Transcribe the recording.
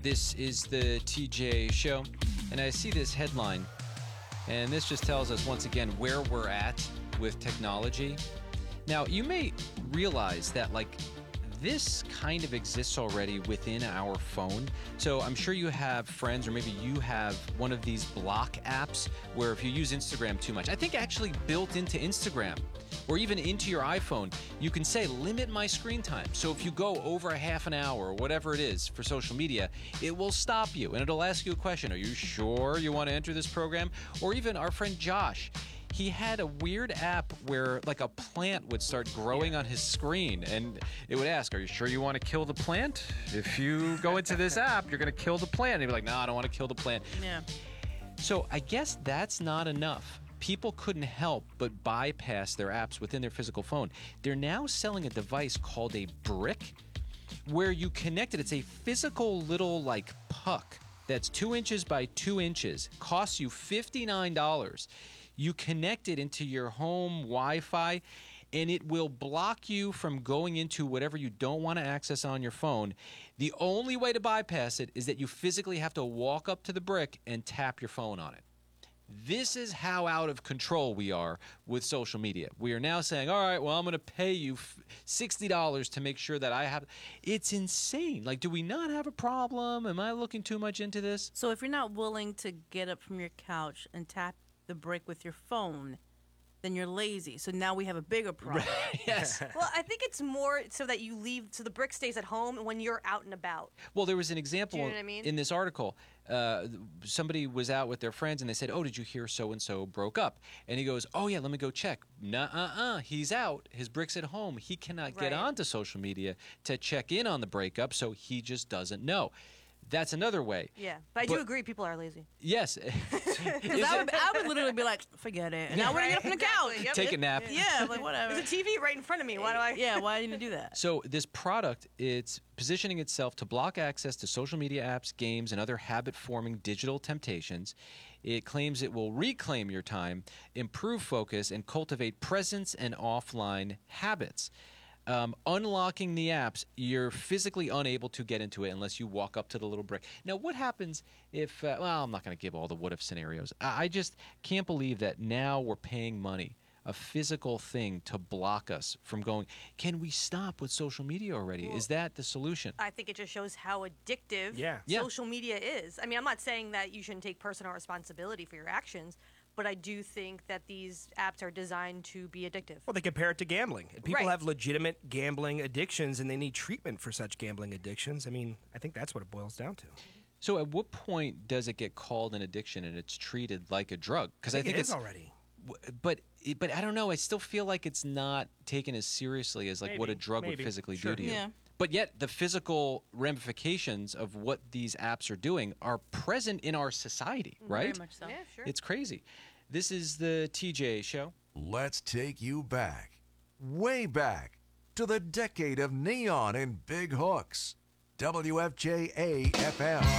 This is the TJ Show, and I see this headline, and this just tells us once again where we're at with technology. Now, you may realize that, this kind of exists already within our phone. So I'm sure you have friends, or maybe you have one of these block apps where if you use Instagram too much, I think actually built into Instagram or even into your iPhone, you can say limit my screen time. So if you go over a half an hour or whatever it is for social media, it will stop you and it'll ask you a question. Are you sure you want to enter this program? Or even our friend Josh, he had a weird app where a plant would start growing on his screen, and it would ask, are you sure you want to kill the plant? If you go into this app, you're going to kill the plant. And he'd be like, no, I don't want to kill the plant. Yeah. So I guess that's not enough. People couldn't help but bypass their apps within their physical phone. They're now selling a device called a brick where you connect it. It's a physical little puck that's 2 inches by 2 inches. Costs you $59. You connect it into your home Wi-Fi, and it will block you from going into whatever you don't want to access on your phone. The only way to bypass it is that you physically have to walk up to the brick and tap your phone on it. This is how out of control we are with social media. We are now saying, all right, well, I'm going to pay you $60 to make sure that I have... It's insane. Do we not have a problem? Am I looking too much into this? So if you're not willing to get up from your couch and tap the brick with your phone, then you're lazy. So now we have a bigger problem. Yes. Well, I think it's more so that you leave, so the brick stays at home when you're out and about. Well, there was an example Do you know what I mean? in this article. Somebody was out with their friends, and they said, oh, did you hear so-and-so broke up? And he goes, oh, yeah, let me go check. Nuh-uh-uh. He's out. His brick's at home. He cannot get Right. onto social media to check in on the breakup, so he just doesn't know. That's another way. Yeah, but I do agree people are lazy. Yes. Because I would literally be like, forget it. And I wouldn't get up from the couch. Exactly. Yep. Take a nap. Yeah, whatever. There's a TV right in front of me. Why do I? Yeah, why didn't you do that? So this product, it's positioning itself to block access to social media apps, games, and other habit-forming digital temptations. It claims it will reclaim your time, improve focus, and cultivate presence and offline habits. Unlocking the apps, you're physically unable to get into it unless you walk up to the little brick. Now, what happens if, I'm not going to give all the what-if scenarios. I just can't believe that now we're paying money, a physical thing, to block us from going. Can we stop with social media already? Is that the solution? I think it just shows how addictive Yeah. social media is. I mean, I'm not saying that you shouldn't take personal responsibility for your actions, but I do think that these apps are designed to be addictive. Well, they compare it to gambling. And people Right. have legitimate gambling addictions, and they need treatment for such gambling addictions. I mean, I think that's what it boils down to. So at what point does it get called an addiction and it's treated like a drug? Because I think it it's is already. But I don't know. I still feel like it's not taken as seriously as what a drug would maybe. physically Sure. do to you. Yeah. But yet the physical ramifications of what these apps are doing are present in our society, right? Very much so. Yeah, sure. It's crazy. This is the TJ Show. Let's take you back, way back, to the decade of neon and big hooks. WFJA FM.